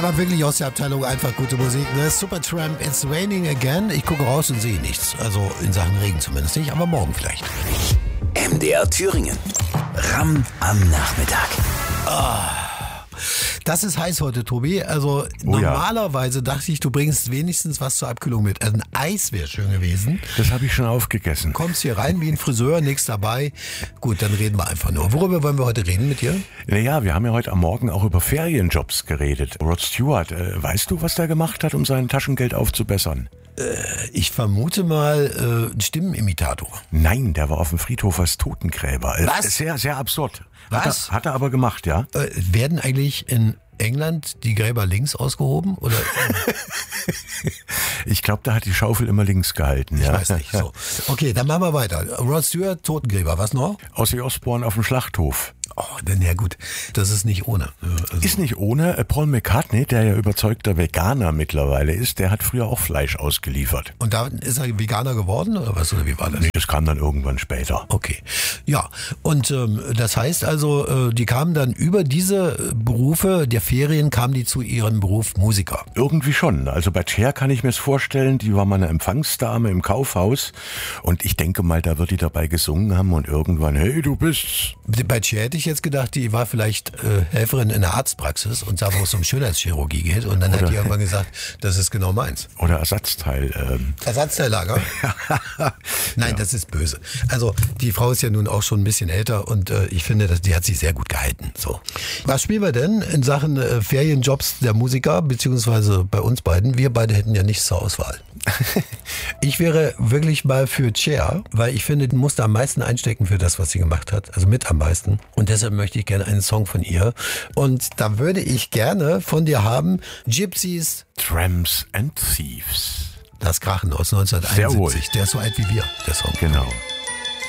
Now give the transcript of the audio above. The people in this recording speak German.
War wirklich aus der Abteilung einfach gute Musik. Ne? Supertramp, It's Raining Again. Ich gucke raus und sehe nichts. Also in Sachen Regen zumindest nicht, aber morgen vielleicht. MDR Thüringen. Ram am Nachmittag. Das ist heiß heute, Tobi. Also normalerweise dachte ich, du bringst wenigstens was zur Abkühlung mit. Also ein Eis wäre schön gewesen. Das habe ich schon aufgegessen. Kommst hier rein wie ein Friseur, nichts dabei. Gut, dann reden wir einfach nur. Worüber wollen wir heute reden mit dir? Naja, wir haben ja heute am Morgen auch über Ferienjobs geredet. Rod Stewart, weißt du, was der gemacht hat, um sein Taschengeld aufzubessern? Ich vermute mal ein Stimmenimitator. Nein, der war auf dem Friedhof als Totengräber. Was? Sehr, sehr absurd. Was? Hat er aber gemacht, ja. Werden eigentlich in England die Gräber links ausgehoben? Oder? Ich glaube, da hat die Schaufel immer links gehalten. Ich ja. weiß nicht. So. Okay, dann machen wir weiter. Rod Stewart, Totengräber. Was noch? Ozzy Osbourne auf dem Schlachthof. Oh, denn ja gut, das ist nicht ohne. Also, Ist nicht ohne. Paul McCartney, der ja überzeugter Veganer mittlerweile ist, der hat früher auch Fleisch ausgeliefert. und da ist er Veganer geworden oder was? Oder wie war das? Nee, das kam dann irgendwann später. Okay, ja. Und das heißt also, die kamen dann über diese Berufe der Ferien, kamen die zu ihrem Beruf Musiker. Irgendwie schon. Also bei Cher kann ich mir es vorstellen, die war mal eine Empfangsdame im Kaufhaus und ich denke mal, da wird die dabei gesungen haben und irgendwann, hey, du bist's. Bei Cher hätte ich jetzt gedacht, die war vielleicht Helferin in der Arztpraxis und sah, wo es um Schönheitschirurgie geht. Und dann hat die irgendwann gesagt, das ist genau meins. Oder Ersatzteil. Ersatzteillager? Nein, das ist böse. Also die Frau ist ja nun auch schon ein bisschen älter und ich finde, die hat sich sehr gut gehalten. So. Was spielen wir denn in Sachen Ferienjobs der Musiker, beziehungsweise bei uns beiden? Wir beide hätten ja nichts zur Auswahl. Ich wäre wirklich mal für Cher, weil ich finde, die musste am meisten einstecken für das, was sie gemacht hat. Also mit am meisten. Und deshalb möchte ich gerne einen Song von ihr. Und da würde ich gerne von dir haben Gypsies, Tramps and Thieves. das Krachen aus 1971. Sehr wohl. Der ist so alt wie wir, der Song. Genau.